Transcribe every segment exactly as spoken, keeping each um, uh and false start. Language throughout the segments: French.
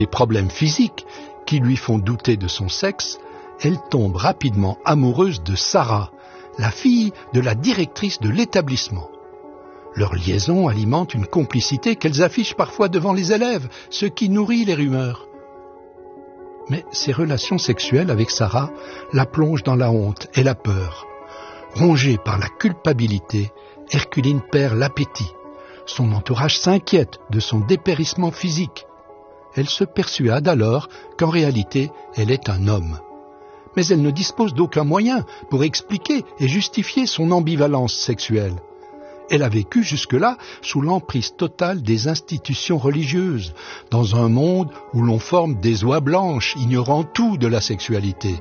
des problèmes physiques qui lui font douter de son sexe, elle tombe rapidement amoureuse de Sarah, la fille de la directrice de l'établissement. Leur liaison alimente une complicité qu'elles affichent parfois devant les élèves, ce qui nourrit les rumeurs. Mais ces relations sexuelles avec Sarah la plongent dans la honte et la peur. Rongée par la culpabilité, Herculine perd l'appétit. Son entourage s'inquiète de son dépérissement physique. Elle se persuade alors qu'en réalité, elle est un homme. Mais elle ne dispose d'aucun moyen pour expliquer et justifier son ambivalence sexuelle. Elle a vécu jusque-là sous l'emprise totale des institutions religieuses, dans un monde où l'on forme des oies blanches, ignorant tout de la sexualité.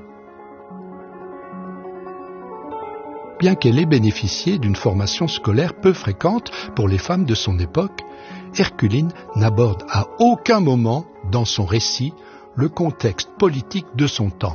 Bien qu'elle ait bénéficié d'une formation scolaire peu fréquente pour les femmes de son époque, Herculine n'aborde à aucun moment dans son récit le contexte politique de son temps.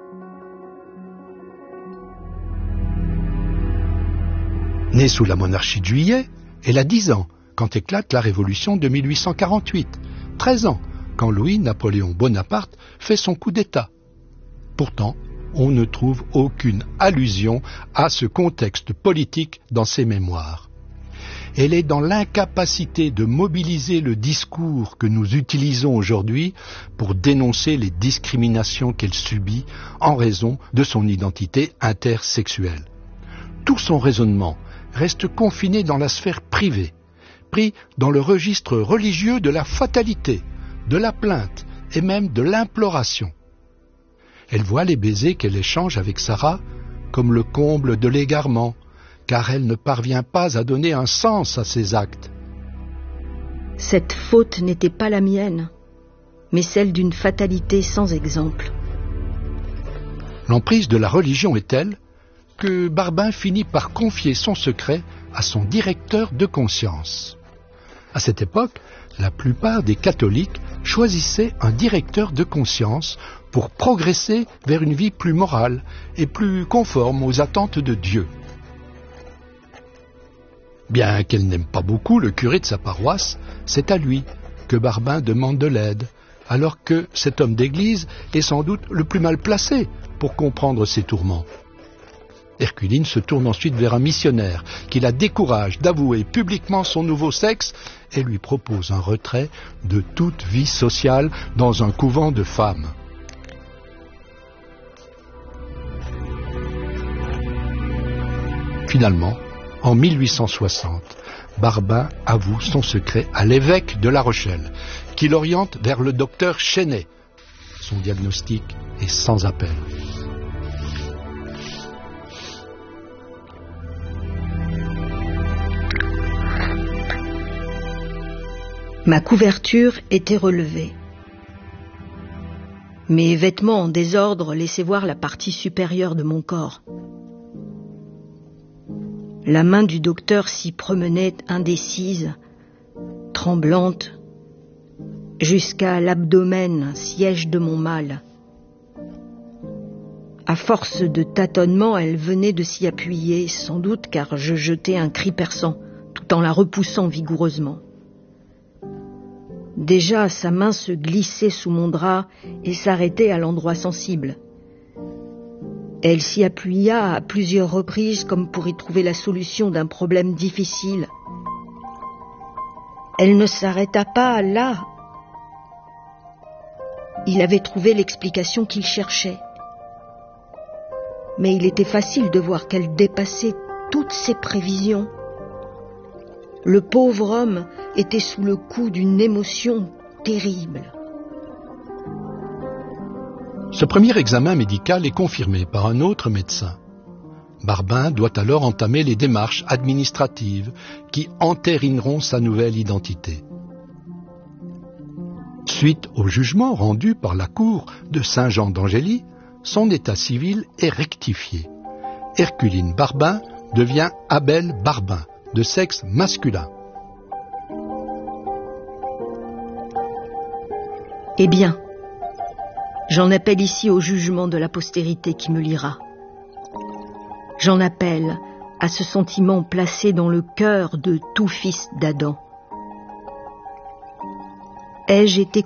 Née sous la monarchie de Juillet, elle a dix ans quand éclate la Révolution de mille huit cent quarante-huit, treize ans quand Louis-Napoléon Bonaparte fait son coup d'État. Pourtant, on ne trouve aucune allusion à ce contexte politique dans ses mémoires. Elle est dans l'incapacité de mobiliser le discours que nous utilisons aujourd'hui pour dénoncer les discriminations qu'elle subit en raison de son identité intersexuelle. Tout son raisonnement reste confiné dans la sphère privée, pris dans le registre religieux de la fatalité, de la plainte et même de l'imploration. Elle voit les baisers qu'elle échange avec Sarah comme le comble de l'égarement, car elle ne parvient pas à donner un sens à ses actes. Cette faute n'était pas la mienne, mais celle d'une fatalité sans exemple. L'emprise de la religion est telle que Barbin finit par confier son secret à son directeur de conscience. À cette époque, la plupart des catholiques choisissaient un directeur de conscience pour progresser vers une vie plus morale et plus conforme aux attentes de Dieu. Bien qu'elle n'aime pas beaucoup le curé de sa paroisse, c'est à lui que Barbin demande de l'aide, alors que cet homme d'église est sans doute le plus mal placé pour comprendre ses tourments. Herculine se tourne ensuite vers un missionnaire qui la décourage d'avouer publiquement son nouveau sexe et lui propose un retrait de toute vie sociale dans un couvent de femmes. Finalement, en mille huit cent soixante, Barbin avoue son secret à l'évêque de La Rochelle, qui l'oriente vers le docteur Chenet. Son diagnostic est sans appel. Ma couverture était relevée. Mes vêtements en désordre laissaient voir la partie supérieure de mon corps. La main du docteur s'y promenait indécise, tremblante, jusqu'à l'abdomen, siège de mon mal. À force de tâtonnements, elle venait de s'y appuyer, sans doute car je jetais un cri perçant, tout en la repoussant vigoureusement. Déjà, sa main se glissait sous mon drap et s'arrêtait à l'endroit sensible. Elle s'y appuya à plusieurs reprises comme pour y trouver la solution d'un problème difficile. Elle ne s'arrêta pas là. Il avait trouvé l'explication qu'il cherchait. Mais il était facile de voir qu'elle dépassait toutes ses prévisions. Le pauvre homme était sous le coup d'une émotion terrible. Ce premier examen médical est confirmé par un autre médecin. Barbin doit alors entamer les démarches administratives qui entérineront sa nouvelle identité. Suite au jugement rendu par la cour de Saint-Jean d'Angély, son état civil est rectifié. Herculine Barbin devient Abel Barbin, de sexe masculin. Eh bien, j'en appelle ici au jugement de la postérité qui me lira. J'en appelle à ce sentiment placé dans le cœur de tout fils d'Adam. Ai-je été coupable ?